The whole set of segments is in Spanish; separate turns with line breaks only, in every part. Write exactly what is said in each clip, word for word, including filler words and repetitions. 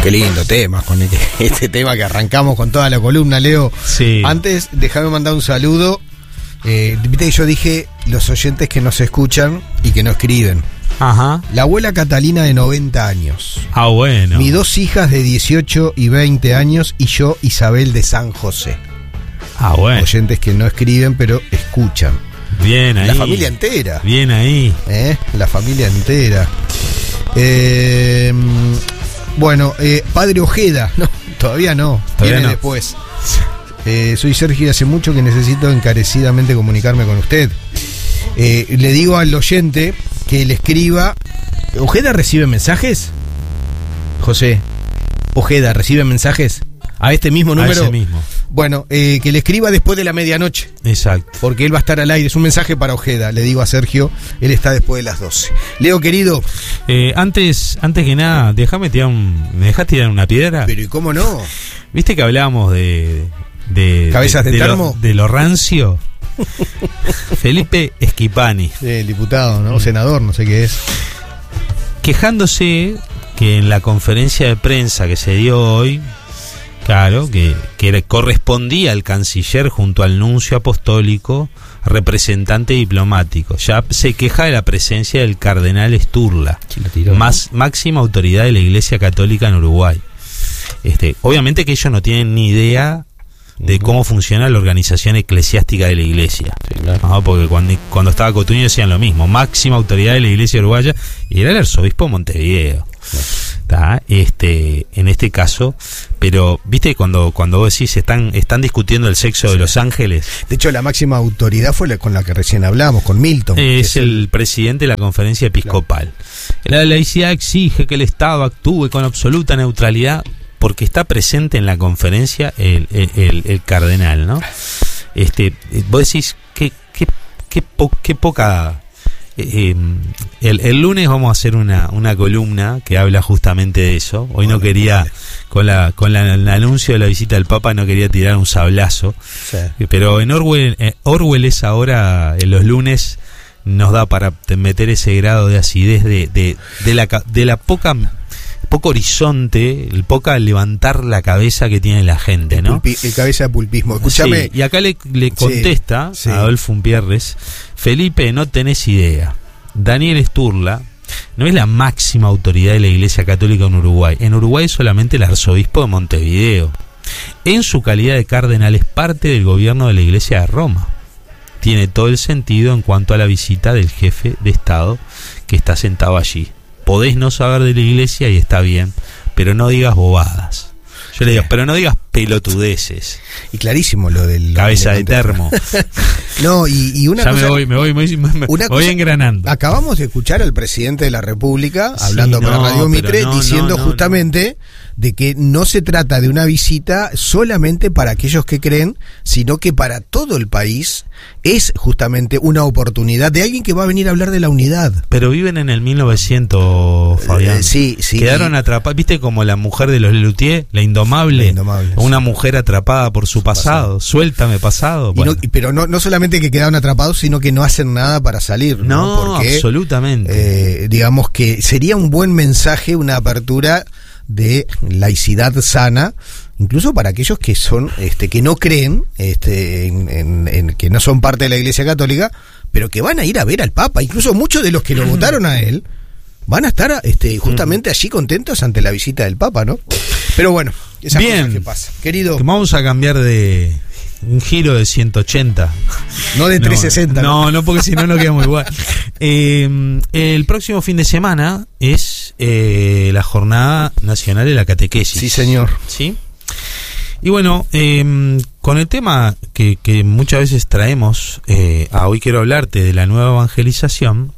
Qué lindo tema, con este, este tema que arrancamos con toda la columna, Leo.
Sí.
Antes, déjame mandar un saludo. Eh, viste que yo dije los oyentes que nos escuchan y que no escriben.
Ajá.
La abuela Catalina de noventa años.
Ah, bueno.
Mis dos hijas de dieciocho y veinte años y yo, Isabel de San José.
Ah, bueno.
Oyentes que no escriben, pero escuchan.
Bien ahí.
La familia entera.
Bien ahí.
¿Eh? La familia entera. Eh, bueno, eh, Padre Ojeda. No, todavía no.
Todavía
Viene
no.
después. Eh, soy Sergio y hace mucho que necesito encarecidamente comunicarme con usted. Eh, le digo al oyente que le escriba. ¿Ojeda recibe mensajes? José, ¿Ojeda recibe mensajes? ¿A este mismo número?
A ese mismo.
Bueno, eh, que le escriba después de la medianoche.
Exacto.
Porque él va a estar al aire. Es un mensaje para Ojeda. Le digo a Sergio, él está después de las doce. Leo, querido.
Eh, antes, antes que nada, déjame tirar un, ¿me dejás tirar una piedra?
Pero ¿y cómo no?
¿Viste que hablábamos de... de
¿Cabezas de,
de, de
termo?
Lo, de lo rancio. Felipe Esquipani.
Sí, el diputado, ¿no? O senador, no sé qué es.
Quejándose que en la conferencia de prensa que se dio hoy, claro, que, que era, correspondía al canciller junto al nuncio apostólico, representante diplomático. Ya se queja de la presencia del cardenal Sturla,
tiró,
más,
¿no?
máxima autoridad de la Iglesia Católica en Uruguay. Este, obviamente que ellos no tienen ni idea de cómo funciona la organización eclesiástica de la Iglesia.
Sí, claro.
¿No? Porque cuando, cuando estaba Cotuño decían lo mismo, máxima autoridad de la Iglesia uruguaya, y era el arzobispo de Montevideo. ¿Tá? Este, en este caso, pero viste cuando cuando vos decís están están discutiendo el sexo de los ángeles.
De hecho, la máxima autoridad fue la con la que recién hablamos, con Milton.
Es,
es
el,
el
presidente de la conferencia episcopal. Claro. La laicidad exige que el Estado actúe con absoluta neutralidad porque está presente en la conferencia el, el, el, el cardenal, ¿no? Este, vos decís qué qué qué, po, qué poca. Eh, el, el lunes vamos a hacer una, una columna que habla justamente de eso. Hoy no quería, con la con la, el anuncio de la visita del Papa, no quería tirar un sablazo. Sí. Pero en Orwell, eh, Orwell es ahora, en los lunes, nos da para meter ese grado de acidez de, de, de, la, de la poca... poco horizonte, el poca levantar la cabeza que tiene la gente, ¿no?
El, pulpi, el cabeza de pulpismo. Escúchame.
Sí, y acá le, le contesta
sí, sí.
a Adolfo Umpierres: Felipe, no tenés idea. Daniel Sturla no es la máxima autoridad de la Iglesia Católica en Uruguay. En Uruguay es solamente el arzobispo de Montevideo. En su calidad de cardenal es parte del gobierno de la Iglesia de Roma. Tiene todo el sentido en cuanto a la visita del jefe de Estado que está sentado allí. Podés no saber de la Iglesia y está bien, pero no digas bobadas. Yo le digo, pero no digas pelotudeces.
Y clarísimo lo del...
Cabeza
lo
de termo.
No, y, y una
ya
cosa...
me voy, me voy, me voy, me
una
voy
cosa,
engranando.
Acabamos de escuchar al presidente de la República,
Sí,
hablando
no,
para Radio Mitre,
no,
diciendo
no, no,
justamente
no.
de que no se trata de una visita solamente para aquellos que creen, sino que para todo el país es justamente una oportunidad de alguien que va a venir a hablar de la unidad.
Pero viven en el mil novecientos, Fabián.
Eh, sí, sí.
Quedaron atrapados, viste como la mujer de los Lelutier, la indomable,
La indomable,
una
sí.
mujer atrapada por su pasado. pasado. Suéltame pasado.
Y
Bueno.
no, pero no, no solamente que quedaron atrapados, sino que no hacen nada para salir. No,
No,
porque,
absolutamente.
Eh, digamos que sería un buen mensaje, una apertura de laicidad sana, incluso para aquellos que son, este, que no creen, este, en, en, en que no son parte de la Iglesia Católica, pero que van a ir a ver al Papa. Incluso muchos de los que lo votaron a él van a estar, este, justamente allí contentos ante la visita del Papa, ¿no? Pero bueno, esas
Bien.
cosas que pasan. Querido,
Vamos a cambiar de un giro de ciento ochenta.
no de trescientos sesenta.
No, no, no, porque si no, no quedamos igual. Eh, el próximo fin de semana es eh, la Jornada Nacional de la Catequesis.
Sí, señor.
¿Sí? Y bueno, eh, con el tema que, que muchas veces traemos, eh, a hoy quiero hablarte de la nueva evangelización,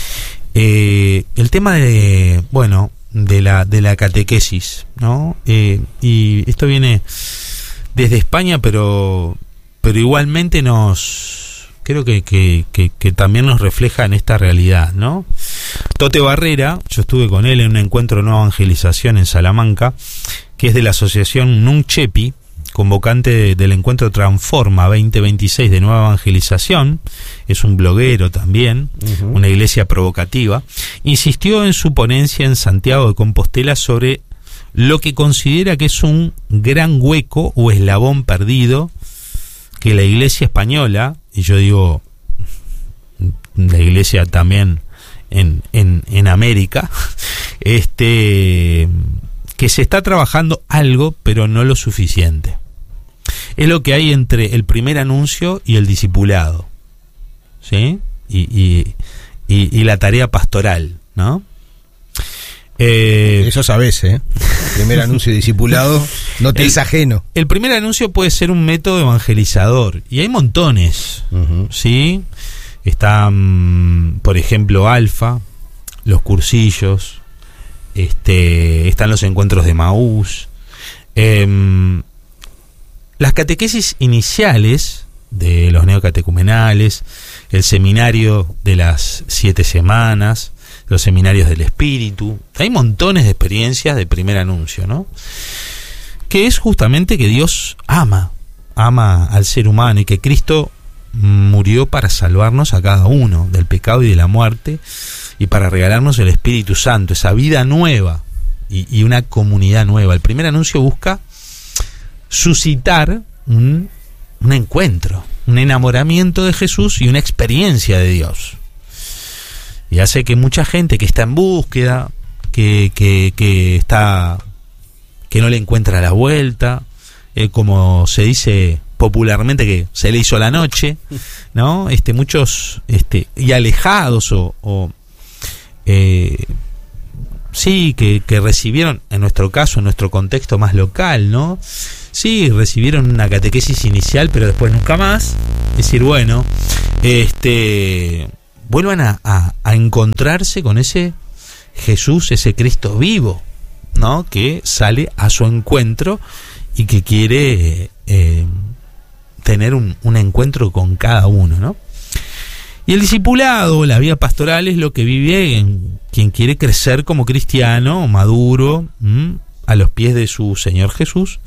eh, el tema de, bueno, de la, de la catequesis, ¿no? Eh, y esto viene desde España, pero, pero igualmente nos, creo que, que, que, que también nos refleja en esta realidad, ¿no? Tote Barrera, yo estuve con él en un encuentro de nueva evangelización en Salamanca, que es de la asociación Nunchepi, convocante de, del encuentro Transforma veinte veintiséis de Nueva Evangelización, es un bloguero también, uh-huh. una iglesia provocativa, insistió en su ponencia en Santiago de Compostela sobre lo que considera que es un gran hueco o eslabón perdido que la Iglesia española, y yo digo la Iglesia también en, en, en América, este, que se está trabajando algo, pero no lo suficiente. Es lo que hay entre el primer anuncio y el discipulado, ¿sí? Y, y, y, y la tarea pastoral, ¿no?
Eh, Eso sabes, ¿eh? Primer anuncio y discipulado, no te el, es ajeno.
El primer anuncio puede ser un método evangelizador, y hay montones, uh-huh. ¿sí? Están, por ejemplo, Alfa, los cursillos, este, están los encuentros de Maús, eh, las catequesis iniciales de los neocatecumenales, el seminario de las siete semanas, los seminarios del Espíritu. Hay montones de experiencias de primer anuncio, ¿no? Que es justamente que Dios ama, ama al ser humano y que Cristo murió para salvarnos a cada uno del pecado y de la muerte y para regalarnos el Espíritu Santo, esa vida nueva y, y una comunidad nueva. El primer anuncio busca suscitar un, un encuentro, un enamoramiento de Jesús y una experiencia de Dios. Y hace que mucha gente que está en búsqueda, que, que, que está, que no le encuentra la vuelta, eh, como se dice popularmente, que se le hizo la noche, ¿no? Este, muchos, este, y alejados o, o eh, sí, que, que recibieron, en nuestro caso, en nuestro contexto más local, ¿no? Sí, recibieron una catequesis inicial, pero después nunca más. Es decir, bueno, este, vuelvan a, a, a encontrarse con ese Jesús, ese Cristo vivo, ¿no? Que sale a su encuentro y que quiere eh, tener un, un encuentro con cada uno, ¿no? Y el discipulado, la vida pastoral, es lo que vive en quien quiere crecer como cristiano, maduro, ¿m? a los pies de su Señor Jesús,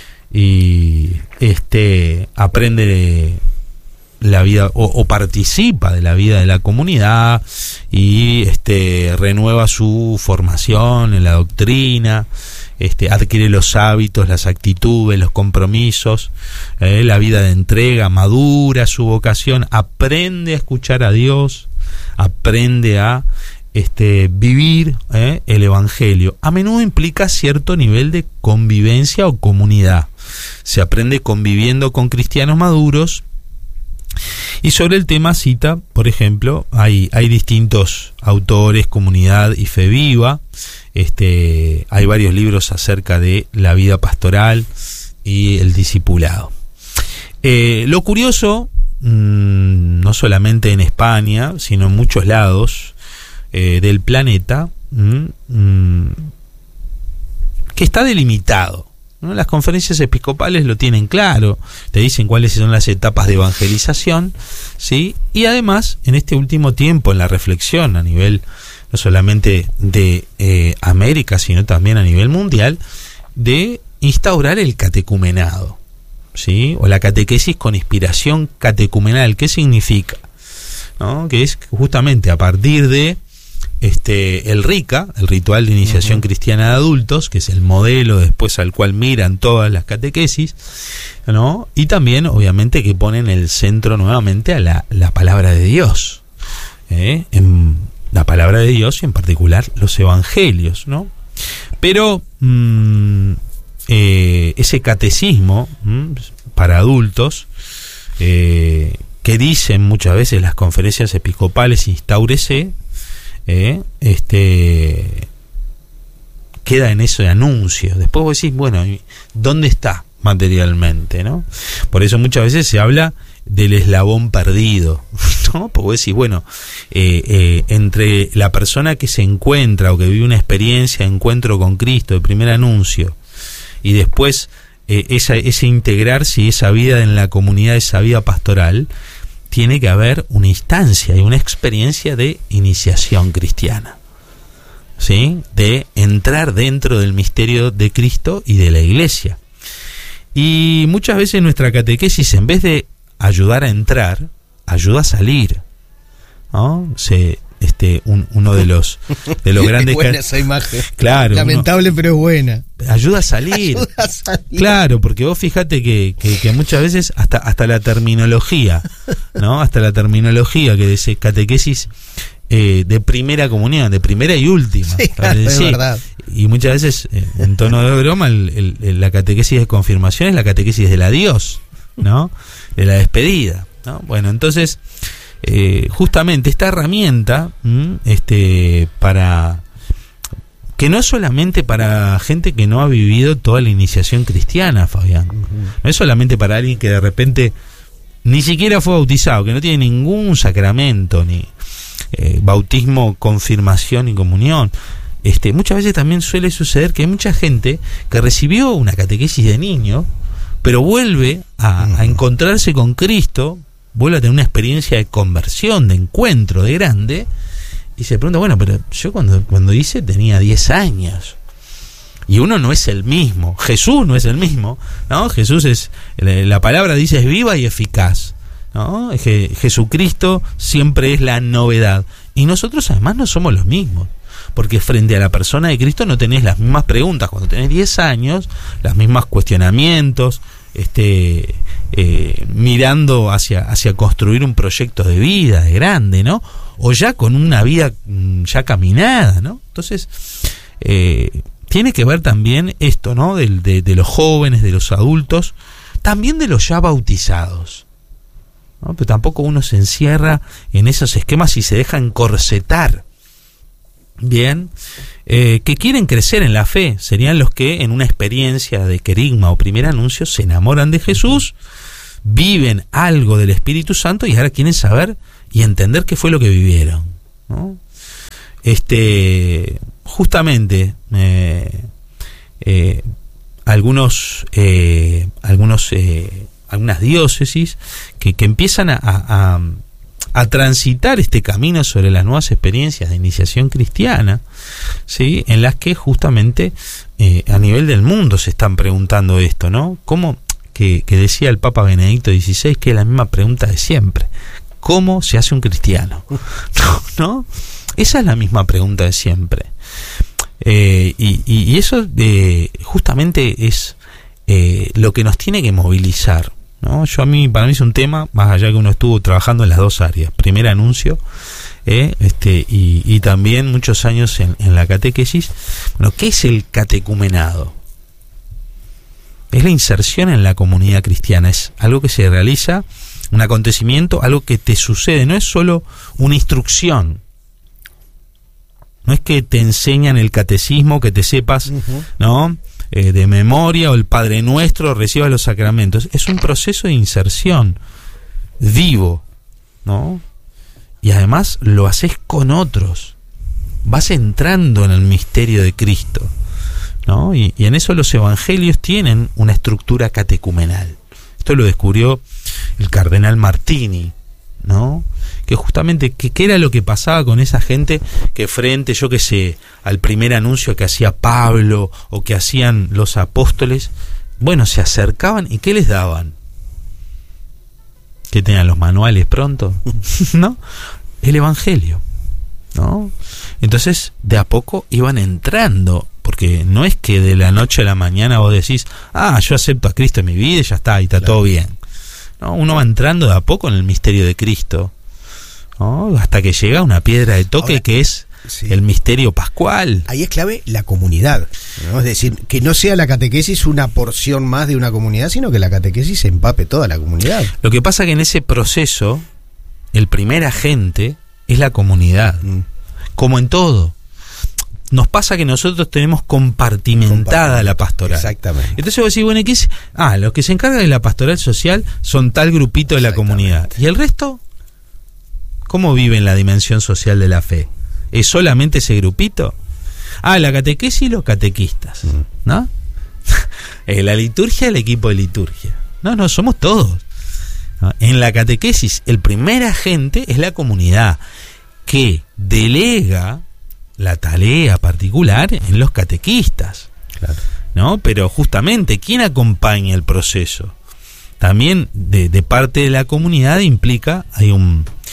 y este aprende de la vida o, o participa de la vida de la comunidad y este renueva su formación en la doctrina, este adquiere los hábitos, las actitudes, los compromisos, eh, la vida de entrega, madura su vocación, aprende a escuchar a Dios, aprende a este vivir eh, el evangelio. A menudo implica cierto nivel de convivencia o comunidad. Se aprende conviviendo con cristianos maduros. Y sobre el tema cita, por ejemplo, hay, hay distintos autores, Comunidad y Fe Viva. Este, hay varios libros acerca de la vida pastoral y el discipulado. Eh, lo curioso, mmm, no solamente en España, sino en muchos lados eh, del planeta, mmm, mmm, que está delimitado, ¿no? Las conferencias episcopales lo tienen claro, te dicen cuáles son las etapas de evangelización, ¿sí? Y además, en este último tiempo, en la reflexión a nivel no solamente de eh, América, sino también a nivel mundial, de instaurar el catecumenado, ¿sí? O la catequesis con inspiración catecumenal. ¿Qué significa? ¿No? Que es justamente a partir de este el RICA, el Ritual de Iniciación uh-huh. Cristiana de Adultos, que es el modelo después al cual miran todas las catequesis, ¿no? Y también, obviamente, que ponen el centro nuevamente a la, la palabra de Dios, ¿eh? En la palabra de Dios y en particular los evangelios, ¿no? Pero mmm, eh, ese catecismo mmm, para adultos eh, que dicen muchas veces las conferencias episcopales, instáurese, eh, este queda en eso de anuncio. Después vos decís, bueno, ¿dónde está materialmente, no? Por eso muchas veces se habla del eslabón perdido, ¿no? Porque vos decís, bueno, eh, eh, entre la persona que se encuentra o que vive una experiencia de encuentro con Cristo, de primer anuncio, y después eh, esa, ese integrarse y esa vida en la comunidad, esa vida pastoral, tiene que haber una instancia y una experiencia de iniciación cristiana, ¿sí? De entrar dentro del misterio de Cristo y de la Iglesia. Y muchas veces nuestra catequesis, en vez de ayudar a entrar, ayuda a salir, ¿no? Se, este un, uno de los de los grandes.
Es buena esa imagen.
Claro.
Lamentable, uno, pero es buena.
Ayuda a salir.
Ayuda a salir.
Claro, porque vos fíjate que, que, que muchas veces hasta hasta la terminología, ¿no? Hasta la terminología que dice catequesis eh, de primera comunión, de primera y última.
Sí, claro, es verdad.
Y muchas veces, eh, en tono de broma, el, el, el, la catequesis de confirmación es la catequesis del adiós, ¿no? De la despedida, ¿no? Bueno, entonces, eh, justamente esta herramienta, ¿m? este, para que no es solamente para gente que no ha vivido toda la iniciación cristiana, Fabián, uh-huh. no es solamente para alguien que de repente ni siquiera fue bautizado, que no tiene ningún sacramento, ni eh, bautismo, confirmación y comunión. Este, muchas veces también suele suceder que hay mucha gente que recibió una catequesis de niño, pero vuelve a, a encontrarse con Cristo, vuelve a tener una experiencia de conversión, de encuentro, de grande, y se pregunta, bueno, pero yo cuando, cuando hice tenía diez años, y uno no es el mismo, Jesús no es el mismo, ¿no? Jesús es, la palabra dice es viva y eficaz, ¿no? Je, Jesucristo siempre es la novedad, y nosotros además no somos los mismos. Porque frente a la persona de Cristo no tenés las mismas preguntas cuando tenés diez años, los mismos cuestionamientos, este, eh, mirando hacia, hacia construir un proyecto de vida, de grande, ¿no? O ya con una vida ya caminada, ¿no? Entonces, eh, tiene que ver también esto, ¿no? De, de, de los jóvenes, de los adultos, también de los ya bautizados, ¿no? Pero tampoco uno se encierra en esos esquemas y se deja encorsetar. Bien, eh, que quieren crecer en la fe, serían los que en una experiencia de querigma o primer anuncio se enamoran de Jesús, viven algo del Espíritu Santo y ahora quieren saber y entender qué fue lo que vivieron, ¿no? Este, justamente, eh, eh, algunos, eh, algunos, eh, algunas diócesis que, que empiezan a, a, a a transitar este camino sobre las nuevas experiencias de iniciación cristiana, ¿sí? En las que justamente eh, a nivel del mundo se están preguntando esto, ¿no? ¿Cómo, que, que decía el Papa Benedicto dieciséis, que es la misma pregunta de siempre, ¿cómo se hace un cristiano? ¿No? ¿No? Esa es la misma pregunta de siempre. Eh, y, y eso eh, justamente es eh, lo que nos tiene que movilizar, ¿no? Yo a mí, para mí es un tema, más allá que uno estuvo trabajando en las dos áreas, primer anuncio, eh, este, y, y también muchos años en, en la catequesis. Bueno, ¿qué es el catecumenado? Es la inserción en la comunidad cristiana, es algo que se realiza, un acontecimiento, algo que te sucede, no es solo una instrucción, no es que te enseñan el catecismo, que te sepas, uh-huh. ¿no? Eh, de memoria, o el Padre Nuestro, recibas los sacramentos. Es un proceso de inserción vivo, ¿no? Y además lo haces con otros, vas entrando en el misterio de Cristo, ¿no? Y, y en eso los evangelios tienen una estructura catecumenal. Esto lo descubrió el cardenal Martini, ¿no? Que justamente, que, ¿qué era lo que pasaba con esa gente que frente, yo qué sé, al primer anuncio que hacía Pablo o que hacían los apóstoles, bueno, se acercaban y ¿qué les daban? ¿Que tenían los manuales pronto? ¿No? El evangelio, ¿no? Entonces, de a poco iban entrando, porque no es que de la noche a la mañana vos decís, ah, yo acepto a Cristo en mi vida y ya está, y está claro. Todo bien. ¿No? Uno va entrando de a poco en el misterio de Cristo, ¿no? Hasta que llega una piedra de toque. Ahora, que es sí. el misterio pascual.
Ahí es clave la comunidad, ¿no? Es decir, que no sea la catequesis una porción más de una comunidad, sino que la catequesis empape toda la comunidad.
Lo que pasa que en ese proceso el primer agente es la comunidad, mm. como en todo. Nos pasa que nosotros tenemos compartimentada la pastoral.
Exactamente.
Entonces vos decís, bueno, ¿qué es? Ah, los que se encargan de la pastoral social son tal grupito de la comunidad. ¿Y el resto? ¿Cómo viven la dimensión social de la fe? ¿Es solamente ese grupito? Ah, la catequesis y los catequistas, ¿no? La liturgia, el equipo de liturgia. No, no, somos todos. En la catequesis, el primer agente es la comunidad, que delega la tarea particular en los catequistas, claro. ¿no? Pero justamente, ¿quién acompaña el proceso? También de, de parte de la comunidad implica, hay un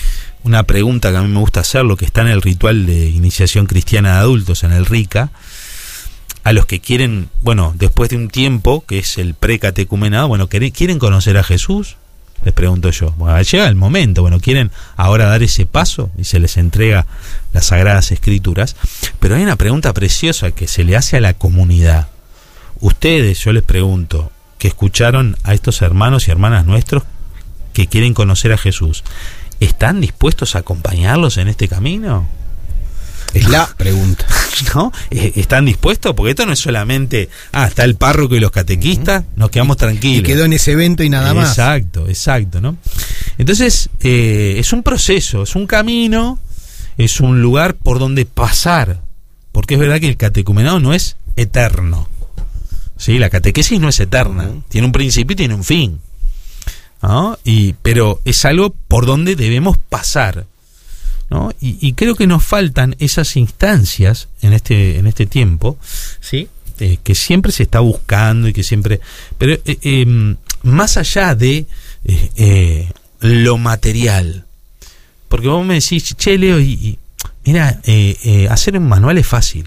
una pregunta que a mí me gusta hacer, lo que está en el ritual de iniciación cristiana de adultos, en el RICA, a los que quieren, bueno, después de un tiempo, que es el precatecumenado, bueno, ¿quieren conocer a Jesús? Les pregunto yo. Bueno, llega el momento, bueno, ¿quieren ahora dar ese paso? Y se les entrega las Sagradas Escrituras. Pero hay una pregunta preciosa que se le hace a la comunidad. Ustedes, yo les pregunto, que escucharon a estos hermanos y hermanas nuestros que quieren conocer a Jesús, ¿están dispuestos a acompañarlos en este camino?
Es la pregunta.
¿No? ¿Están dispuestos? Porque esto no es solamente, ah, está el párroco y los catequistas, nos quedamos tranquilos.
Y quedó en ese evento y nada más.
Exacto, exacto, ¿no? Entonces, eh, es un proceso, es un camino, es un lugar por donde pasar. Porque es verdad que el catecumenado no es eterno. ¿Sí? La catequesis no es eterna. Uh-huh. Tiene un principio y tiene un fin. ¿No? Y, pero es algo por donde debemos pasar. ¿No? Y, y creo que nos faltan esas instancias en este en este tiempo, ¿sí? Eh, que siempre se está buscando y que siempre, pero eh, eh, más allá de eh, eh, lo material, porque vos me decís, che, Leo, y, y mira, eh, eh, hacer un manual es fácil,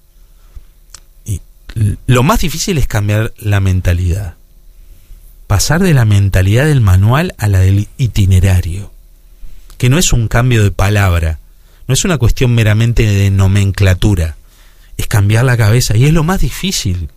y lo más difícil es cambiar la mentalidad, pasar de la mentalidad del manual a la del itinerario, que no es un cambio de palabra, no es una cuestión meramente de nomenclatura, es cambiar la cabeza, y es lo más difícil,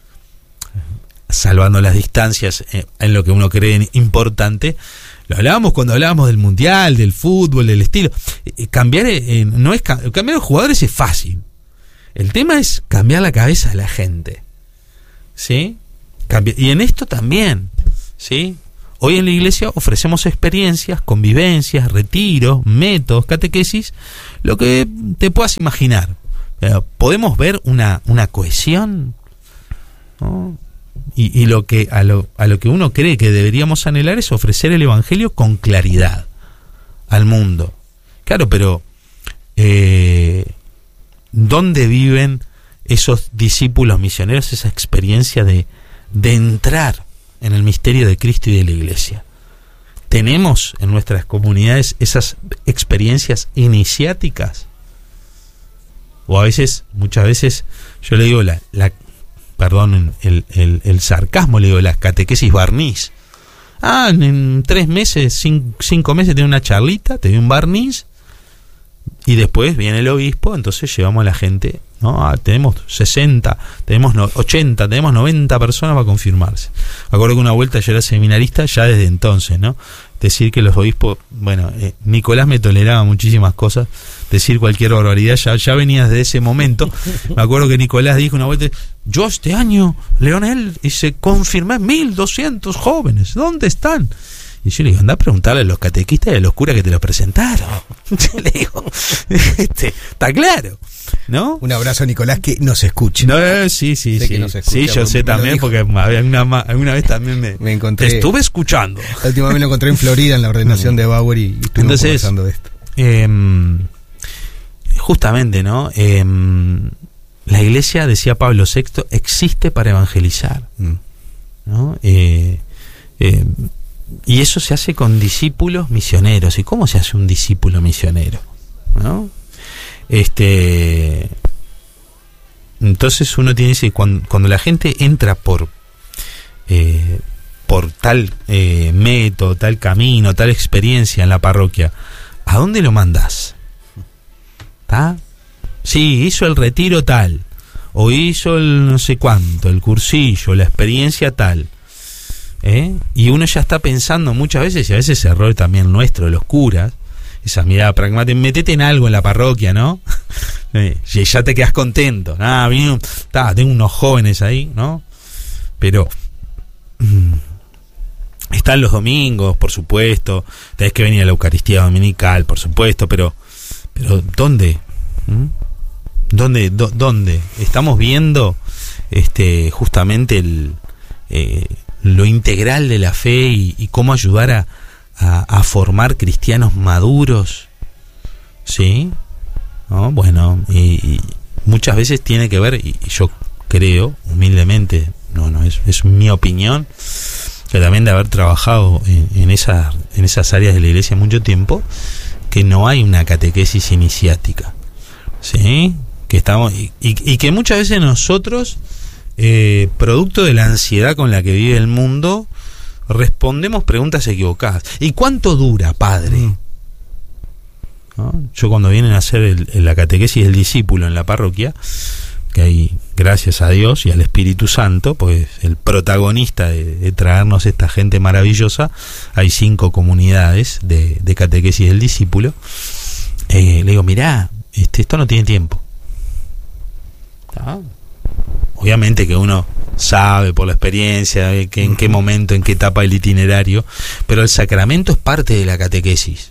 salvando las distancias en lo que uno cree importante. Lo hablábamos cuando hablábamos del mundial, del fútbol, del estilo. Cambiar eh, no es cambiar los jugadores es fácil. El tema es cambiar la cabeza de la gente, ¿sí? Cambi- y en esto también, ¿sí? Hoy en la iglesia ofrecemos experiencias, convivencias, retiros, métodos, catequesis, lo que te puedas imaginar. Podemos ver una, una cohesión, ¿no? Y, y lo que a lo, a lo que uno cree que deberíamos anhelar es ofrecer el evangelio con claridad al mundo. Claro, pero eh, ¿dónde viven esos discípulos misioneros, esa experiencia de, de entrar en el misterio de Cristo y de la iglesia? ¿Tenemos en nuestras comunidades esas experiencias iniciáticas? O a veces, muchas veces, yo le digo la, la perdón, el, el, el sarcasmo, le digo la catequesis barniz. Ah, en tres meses, cinco, cinco meses tiene una charlita, te doy un barniz, y después viene el obispo, entonces llevamos a la gente, ¿no? Ah, tenemos sesenta, tenemos no, ochenta, tenemos noventa personas para confirmarse. Me acuerdo que una vuelta yo era seminarista ya desde entonces, ¿no? Decir que los obispos, bueno, eh, Nicolás me toleraba muchísimas cosas, decir cualquier barbaridad, ya, ya venía desde ese momento. Me acuerdo que Nicolás dijo una vuelta, yo este año, Leonel, y se confirmé mil doscientos jóvenes, ¿dónde están? Y yo le digo, anda a preguntarle a los catequistas y a los curas que te lo presentaron. Yo le digo, este, está claro, ¿no?
Un abrazo a Nicolás que nos escucha.
No, sí, sí,
sé
sí.
Escucha,
sí, yo sé también, porque una, alguna vez también me,
me encontré.
Te estuve escuchando.
La última vez lo encontré en Florida, en la ordenación de Bauer, y, y estuvimos
Entonces,
conversando de esto.
Eh, justamente, ¿no? Eh, la iglesia, decía Pablo sexto, existe para evangelizar, mm. ¿no? Eh, eh, y eso se hace con discípulos misioneros. ¿Y cómo se hace un discípulo misionero? ¿No? Este, entonces uno tiene que decir, cuando, cuando la gente entra por eh, por tal eh, método, tal camino, tal experiencia en la parroquia, ¿a dónde lo mandás? ¿Está? Sí, hizo el retiro tal, o hizo el no sé cuánto, el cursillo, la experiencia tal. ¿Eh? Y uno ya está pensando muchas veces, y a veces es error también nuestro, de los curas, esa mirada pragmática, metete en algo en la parroquia, ¿no? Y ya te quedas contento. Ah, vino, ta, tengo unos jóvenes ahí, ¿no? Pero mmm, están los domingos, por supuesto, tenés que venir a la Eucaristía Dominical, por supuesto, pero pero ¿dónde? ¿Mm? ¿Dónde? Do, ¿Dónde? Estamos viendo este justamente el eh, lo integral de la fe y, y cómo ayudar a, a, a formar cristianos maduros, ¿sí? ¿No? Bueno, y, y muchas veces tiene que ver, y, y yo creo, humildemente, no, no, es, es mi opinión, que también de haber trabajado en, en, esas, en esas áreas de la iglesia mucho tiempo, que no hay una catequesis iniciática, ¿sí? Que estamos y, y, y que muchas veces nosotros, eh, producto de la ansiedad con la que vive el mundo, respondemos preguntas equivocadas. ¿Y cuánto dura, padre? Mm. ¿No? Yo cuando vienen a hacer el, el, la catequesis del discípulo en la parroquia, que hay, gracias a Dios y al Espíritu Santo, pues el protagonista de, de traernos esta gente maravillosa, hay cinco comunidades de, de catequesis del discípulo, eh, le digo, mirá, este, esto no tiene tiempo. ¿Ah? Obviamente que uno sabe por la experiencia que en qué momento, en qué etapa del itinerario, pero el sacramento es parte de la catequesis.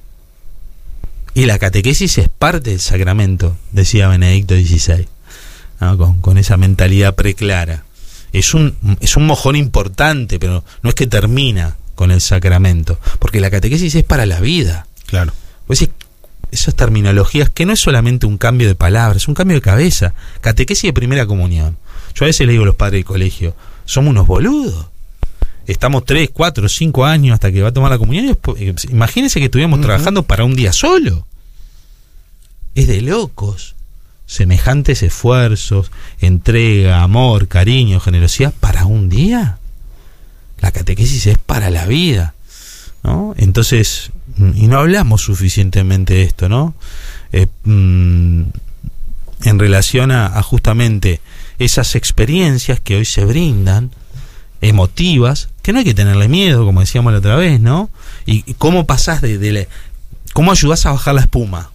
Y la catequesis es parte del sacramento, decía Benedicto dieciséis, ¿no? con, con esa mentalidad preclara. Es un, es un mojón importante, pero no es que termina con el sacramento, porque la catequesis es para la vida.
Claro.
Pues esas terminologías que no es solamente un cambio de palabras, es un cambio de cabeza. Catequesis de primera comunión. Yo a veces le digo a los padres del colegio, somos unos boludos. Estamos tres, cuatro, cinco años hasta que va a tomar la comunión. Imagínense que estuviéramos uh-huh. trabajando para un día solo. Es de locos. Semejantes esfuerzos, entrega, amor, cariño, generosidad para un día. La catequesis es para la vida, ¿no? Entonces, y no hablamos suficientemente de esto, ¿no? Eh, mmm, en relación a, a justamente esas experiencias que hoy se brindan, emotivas, que no hay que tenerle miedo, como decíamos la otra vez, ¿no? Y, y cómo pasás de, de la, cómo ayudás a bajar la espuma.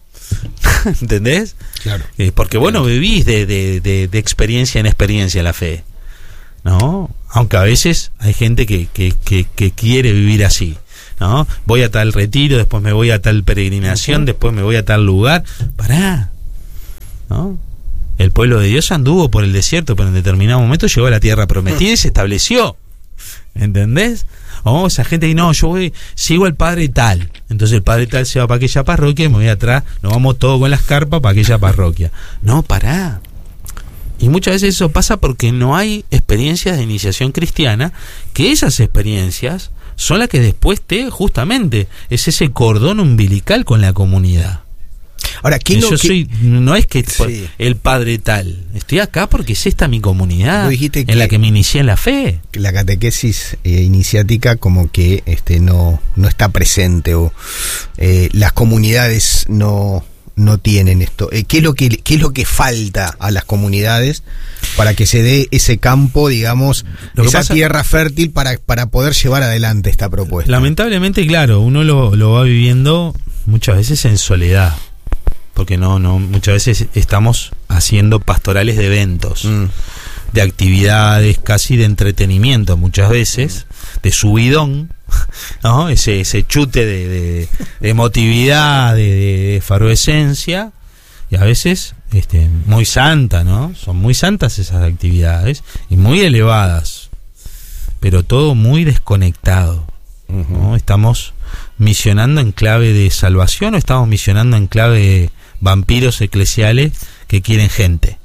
¿Entendés?
Claro.
Eh, porque bueno, claro. vivís de, de, de, de experiencia en experiencia la fe, ¿no? Aunque a veces hay gente que, que, que, que quiere vivir así, ¿no? Voy a tal retiro, después me voy a tal peregrinación, uh-huh. después me voy a tal lugar. Pará, ¿no? El pueblo de Dios anduvo por el desierto, pero en determinado momento llegó a la tierra prometida y se estableció. ¿Entendés? O esa gente que no, yo voy, sigo al padre tal. Entonces el padre tal se va para aquella parroquia y me voy atrás, nos vamos todos con las carpas para aquella parroquia. No, pará. Y muchas veces eso pasa porque no hay experiencias de iniciación cristiana, que esas experiencias son las que después te, justamente, es ese cordón umbilical con la comunidad.
Ahora, ¿qué
yo
lo que...
soy, no es que sí. el padre tal, estoy acá porque es esta mi comunidad en que la que me inicié en la fe.
La catequesis eh, iniciática como que este no no está presente o eh, las comunidades no no tienen esto. Eh, ¿qué es lo que qué es lo que falta a las comunidades para que se dé ese campo, digamos, esa pasa, tierra fértil para para poder llevar adelante esta propuesta?
Lamentablemente, claro, uno lo, lo va viviendo muchas veces en soledad. Porque no, no, muchas veces estamos haciendo pastorales de eventos, mm. de actividades casi de entretenimiento, muchas veces, de subidón, ¿no? Ese, ese chute de, de, de emotividad, de, de efervescencia, y a veces este, muy santa, ¿no? Son muy santas esas actividades y muy elevadas, pero todo muy desconectado, uh-huh. ¿no? Estamos misionando en clave de salvación o estamos misionando en clave de vampiros eclesiales que quieren gente.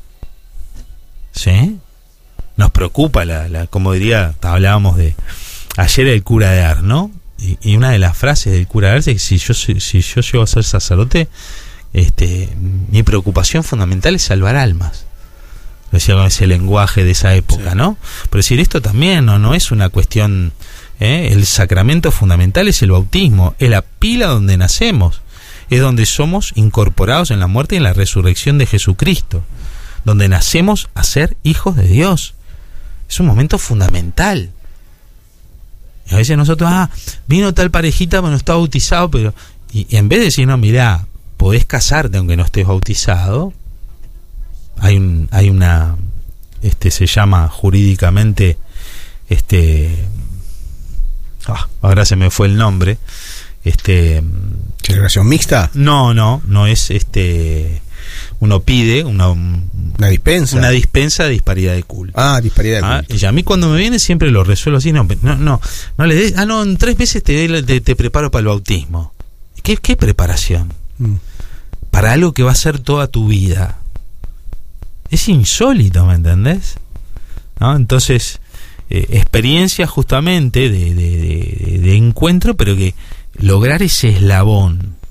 ¿Sí? Nos preocupa la, la como diría, hablábamos de ayer el cura de Ars, ¿no? Y, y una de las frases del cura de Ars es que si yo si, si yo llego a ser sacerdote, este, mi preocupación fundamental es salvar almas. Lo decía con ese lenguaje de esa época, sí. ¿no? Pero decir esto también no, no es una cuestión, ¿eh? El sacramento fundamental es el bautismo, es la pila donde nacemos. Es donde somos incorporados en la muerte y en la resurrección de Jesucristo, donde nacemos a ser hijos de Dios. Es un momento fundamental. Y a veces nosotros, ah, vino tal parejita, pero no está bautizado, pero... Y, y en vez de decir, no, mirá, podés casarte aunque no estés bautizado, hay un, hay una, este, se llama jurídicamente, este, ah, ahora se me fue el nombre, este...
¿Celebración mixta?
No, no, no es este. Uno pide una,
una dispensa.
Una dispensa de disparidad de culto.
Ah, disparidad de culto.
Ah, y a mí cuando me viene siempre lo resuelvo así. No, no, no, no le des. Ah, no, en tres meses te, te, te preparo para el bautismo. ¿Qué, qué preparación? Mm. Para algo que va a ser toda tu vida. Es insólito, ¿me entendés? ¿No? Entonces, eh, experiencia justamente de, de, de, de encuentro, pero que lograr ese eslabón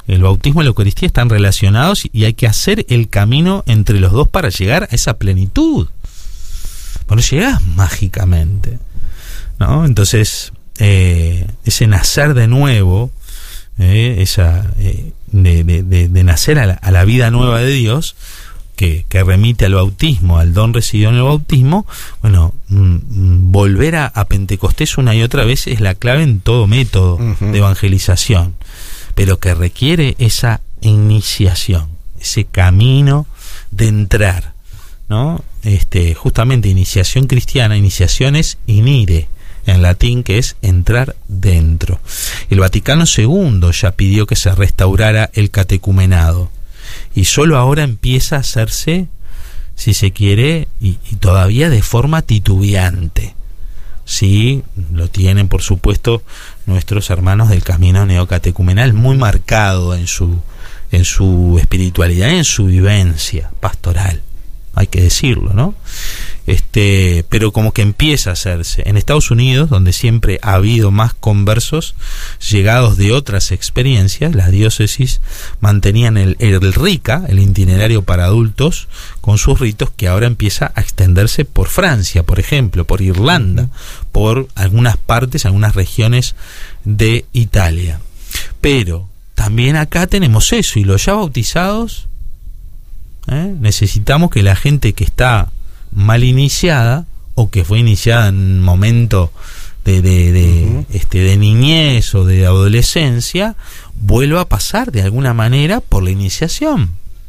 El bautismo y la Eucaristía están relacionados y hay que hacer el camino entre los dos para llegar a esa plenitud. Pero no llegás mágicamente, ¿no? Entonces, eh, ese nacer de nuevo, eh, esa eh, de, de, de, de nacer a la, a la vida nueva de Dios, que, que remite al bautismo, al don recibido en el bautismo, bueno, mm, volver a, a Pentecostés una y otra vez es la clave en todo método uh-huh. de evangelización, pero que requiere esa iniciación, ese camino de entrar, ¿no? Este, justamente iniciación cristiana, iniciación es inire, en latín, que es entrar dentro. El Vaticano segundo ya pidió que se restaurara el catecumenado, y solo ahora empieza a hacerse, si se quiere, y, y todavía de forma titubeante. Sí, lo tienen por supuesto nuestros hermanos del camino neocatecumenal, muy marcado en su en su espiritualidad, en su vivencia pastoral, hay que decirlo, ¿no? Este, pero como que empieza a hacerse. En Estados Unidos, donde siempre ha habido más conversos llegados de otras experiencias, las diócesis mantenían el, el RICA, el itinerario para adultos, con sus ritos, que ahora empieza a extenderse por Francia, por ejemplo, por Irlanda, por algunas partes, algunas regiones de Italia. Pero también acá tenemos eso, y los ya bautizados, ¿eh? necesitamos que la gente que está mal iniciada o que fue iniciada en un momento de, de, de, uh-huh. este, de niñez o de adolescencia vuelva a pasar de alguna manera por la iniciación,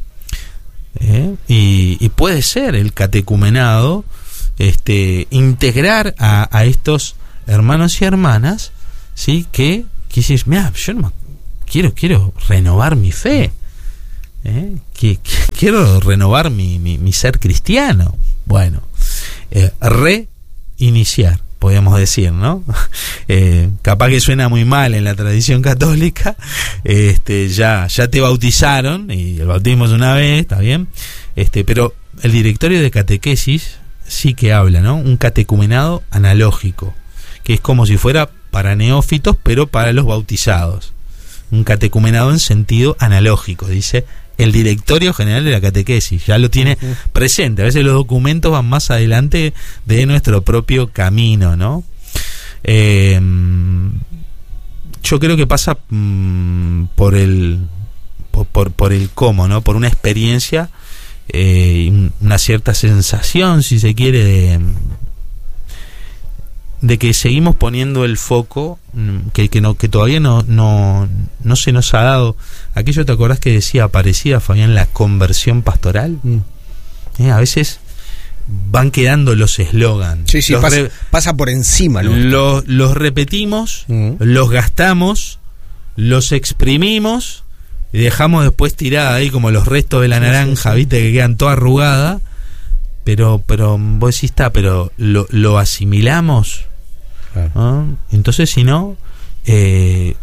¿eh? y, y puede ser el catecumenado este, integrar a, a estos hermanos y hermanas, ¿sí? que, que dices, mira, yo no quiero, quiero renovar mi fe, ¿eh? que, que quiero renovar mi, mi, mi ser cristiano. Bueno, eh, reiniciar, podríamos decir, ¿no? Eh, capaz que suena muy mal en la tradición católica, este, ya, ya te bautizaron, y el bautismo es una vez, está bien, este, pero el directorio de catequesis sí que habla, ¿no? Un catecumenado analógico, que es como si fuera para neófitos, pero para los bautizados. Un catecumenado en sentido analógico, dice el directorio general de la catequesis, ya lo tiene uh-huh. presente. A veces los documentos van más adelante de nuestro propio camino, ¿no? Eh, yo creo que pasa mm, por el por, por, por el cómo, ¿no? Por una experiencia, eh, una cierta sensación, si se quiere, de de que seguimos poniendo el foco, que, que, no, que todavía no, no, no se nos ha dado aquello. ¿Te acordás que decía Aparecida, Fabián, la conversión pastoral? Mm. Eh, a veces van quedando los eslogans.
Sí, sí, pasa, re, pasa por encima.
Los, los repetimos, mm. los gastamos, los exprimimos y dejamos después tirada ahí como los restos de la naranja, sí, sí. viste, que quedan toda arrugada. Pero, pero vos decís, está, pero lo, lo asimilamos, claro. ¿no? Entonces, si no, eh,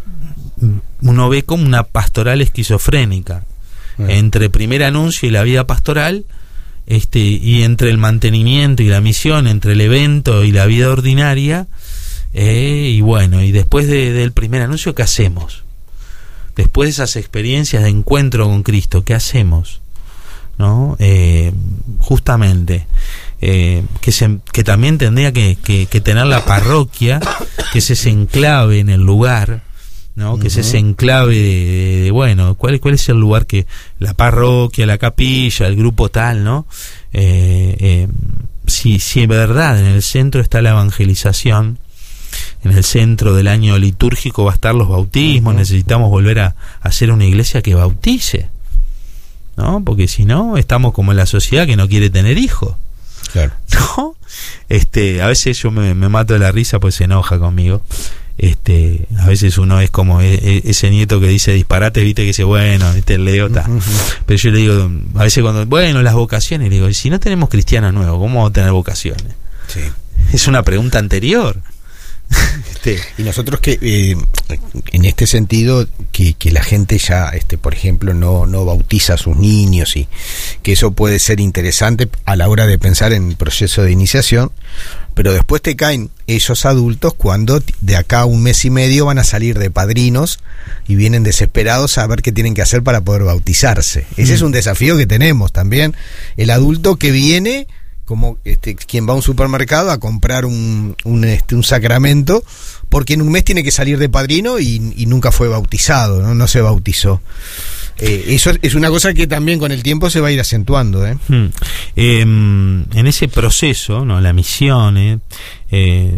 uno ve como una pastoral esquizofrénica, claro. entre primer anuncio y la vida pastoral, este, y entre el mantenimiento y la misión, entre el evento y la vida ordinaria, eh, y bueno, y después de, del primer anuncio, ¿qué hacemos? Después de esas experiencias de encuentro con Cristo, ¿qué hacemos? ¿No? Eh, justamente eh, que, se, que también tendría que, que, que tener la parroquia, que es ese enclave en el lugar, ¿no? Uh-huh. Que es ese enclave de, de, de bueno, ¿cuál, cuál es el lugar que la parroquia, la capilla, el grupo tal, ¿no? Eh, eh, si, si en verdad en el centro está la evangelización, en el centro del año litúrgico va a estar los bautismos, uh-huh. necesitamos volver a, a hacer una iglesia que bautice, ¿no? Porque si no, estamos como en la sociedad que no quiere tener hijos. Claro. ¿No? Este, a veces yo me, me mato de la risa pues se enoja conmigo. Este, a veces uno es como e, e, ese nieto que dice disparate, viste, que dice, bueno, este leo, ta. Uh-huh. Pero yo le digo, a veces cuando, bueno, las vocaciones, le digo, si no tenemos cristianos nuevos, ¿cómo vamos a tener vocaciones? Sí. Es una pregunta anterior. Este.
Y nosotros que eh, en este sentido que, que la gente ya este por ejemplo no, no bautiza a sus niños, y que eso puede ser interesante a la hora de pensar en el proceso de iniciación. pero después te caen esos adultos cuando de acá a un mes y medio van a salir de padrinos y vienen desesperados a ver qué tienen que hacer para poder bautizarse. Ese mm. es un desafío que tenemos también. El adulto que viene como este, quien va a un supermercado a comprar un, un, este, un sacramento, porque en un mes tiene que salir de padrino y, y nunca fue bautizado, ¿no? No se bautizó. Eh, eso es una cosa que también con el tiempo se va a ir acentuando, ¿eh?
Hmm. Eh, en ese proceso, ¿no? La misión, eh, eh,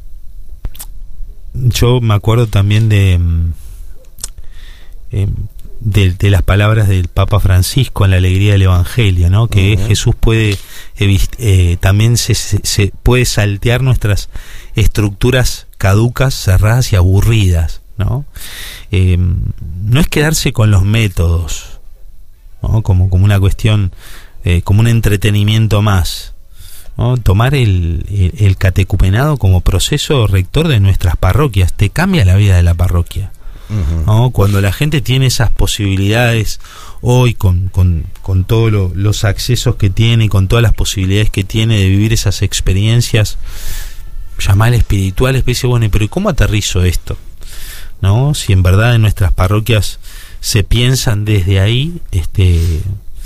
yo me acuerdo también de, eh, de de las palabras del Papa Francisco en la alegría del Evangelio, ¿no? Que uh-huh. Jesús puede eh, eh, también se, se, se puede saltear nuestras estructuras caducas, cerradas y aburridas, ¿no? Eh, no es quedarse con los métodos, ¿no? como, como una cuestión, eh, como un entretenimiento más, ¿no? Tomar el, el, el catecumenado como proceso rector de nuestras parroquias, te cambia la vida de la parroquia, uh-huh. ¿no? Cuando la gente tiene esas posibilidades hoy, con, con, con todos lo, los accesos que tiene, con todas las posibilidades que tiene de vivir esas experiencias, llamar espirituales, dice, bueno, pero ¿y cómo aterrizo esto? ¿No? Si en verdad en nuestras parroquias se piensan desde ahí, este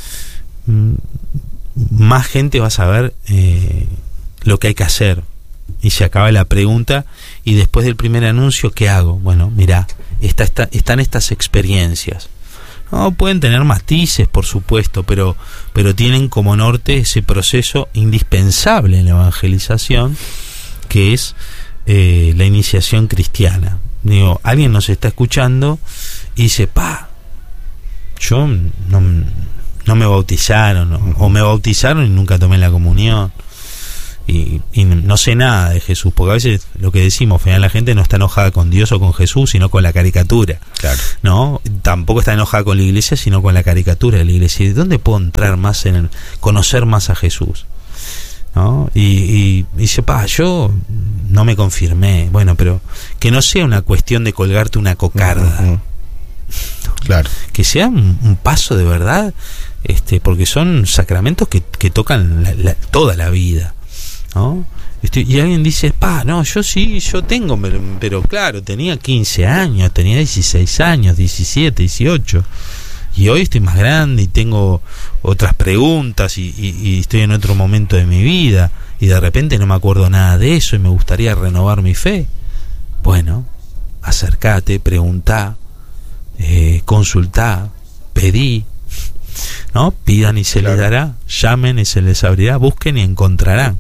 más gente va a saber eh, lo que hay que hacer. Y se acaba la pregunta, y después del primer anuncio, ¿qué hago? Bueno, mirá, está, está, están estas experiencias. No, pueden tener matices, por supuesto, pero, pero tienen como norte ese proceso indispensable en la evangelización, que es eh, la iniciación cristiana. Digo, alguien nos está escuchando y dice, pa, yo no, no me bautizaron, o, o me bautizaron y nunca tomé la comunión, y, y no sé nada de Jesús, porque a veces lo que decimos, al final la gente no está enojada con Dios o con Jesús, sino con la caricatura, claro. ¿No? Tampoco está enojada con la iglesia, sino con la caricatura de la iglesia. ¿Y dónde puedo entrar más en el, conocer más a Jesús? ¿No? Y, y, y dice, pa, yo no me confirmé. Bueno, pero que no sea una cuestión de colgarte una cocarda,
uh-huh. Claro.
Que sea un, un paso de verdad, este, porque son sacramentos que, que tocan la, la, toda la vida, ¿no? Este, y alguien dice, pa, no, yo sí, yo tengo, pero, pero claro, tenía quince años, tenía dieciséis años, diecisiete, dieciocho, y hoy estoy más grande y tengo otras preguntas y, y, y estoy en otro momento de mi vida y de repente no me acuerdo nada de eso y me gustaría renovar mi fe. Bueno, acércate, preguntá, eh, consultá, pedí, ¿no? Pidan y se claro. les dará, llamen y se les abrirá, busquen y encontrarán.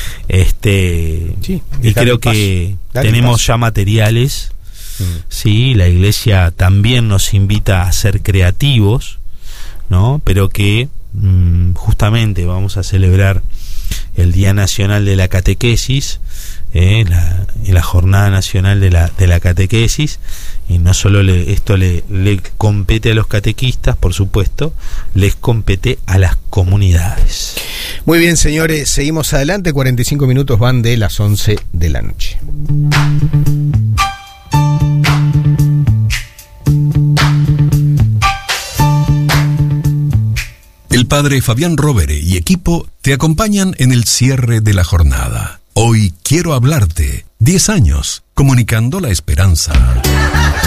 Este, sí, y creo que tenemos ya materiales. Mm. Sí, la iglesia también nos invita a ser creativos, ¿no? Pero que mmm, justamente vamos a celebrar el Día Nacional de la Catequesis, eh, la, la Jornada Nacional de la, de la Catequesis, y no solo le, esto le, le compete a los catequistas, por supuesto, les compete a las comunidades.
Muy bien, señores, seguimos adelante, cuarenta y cinco minutos van de las once de la noche.
El padre Fabián Rovere y equipo te acompañan en el cierre de la jornada. Hoy quiero hablarte. diez años, comunicando la esperanza.